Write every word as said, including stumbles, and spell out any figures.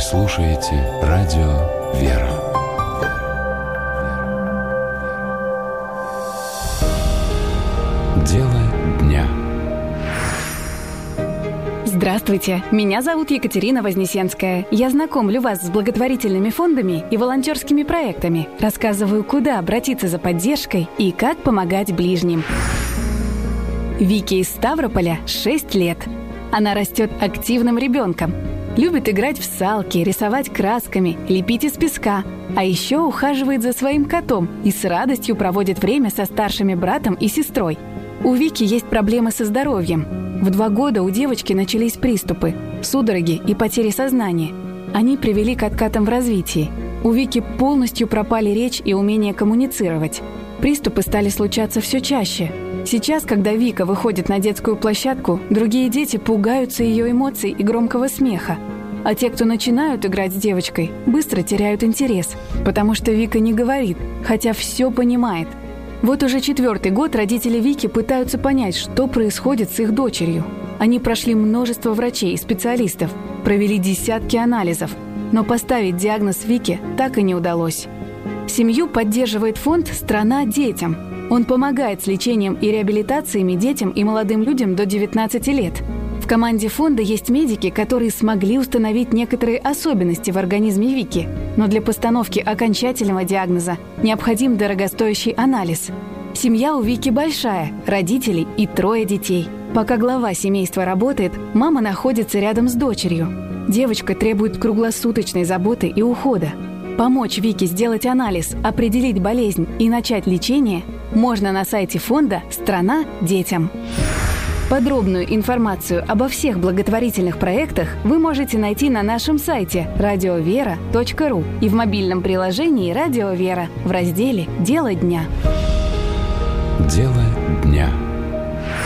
слушаете радио «Вера». Дело дня. Здравствуйте, меня зовут Екатерина Вознесенская. Я знакомлю вас с благотворительными фондами и волонтерскими проектами. Рассказываю, куда обратиться за поддержкой и как помогать ближним. Вике из Ставрополя шесть лет. Она растет активным ребенком. Любит играть в салки, рисовать красками, лепить из песка. А еще ухаживает за своим котом и с радостью проводит время со старшими братом и сестрой. У Вики есть проблемы со здоровьем. В два года у девочки начались приступы, судороги и потери сознания. Они привели к откатам в развитии. У Вики полностью пропали речь и умение коммуницировать. Приступы стали случаться все чаще. Сейчас, когда Вика выходит на детскую площадку, другие дети пугаются ее эмоций и громкого смеха. А те, кто начинают играть с девочкой, быстро теряют интерес, потому что Вика не говорит, хотя все понимает. Вот уже четвертый год родители Вики пытаются понять, что происходит с их дочерью. Они прошли множество врачей и специалистов, провели десятки анализов, но поставить диагноз Вике так и не удалось. Семью поддерживает фонд «Страна детям». Он помогает с лечением и реабилитациями детям и молодым людям до девятнадцати лет. В команде фонда есть медики, которые смогли установить некоторые особенности в организме Вики, но для постановки окончательного диагноза необходим дорогостоящий анализ. Семья у Вики большая, родителей и трое детей. Пока глава семейства работает, мама находится рядом с дочерью. Девочка требует круглосуточной заботы и ухода. Помочь Вике сделать анализ, определить болезнь и начать лечение можно на сайте фонда «Страна детям». Подробную информацию обо всех благотворительных проектах вы можете найти на нашем сайте радиовера точка ру и в мобильном приложении «Радио Вера» в разделе «Дело дня». Дело дня.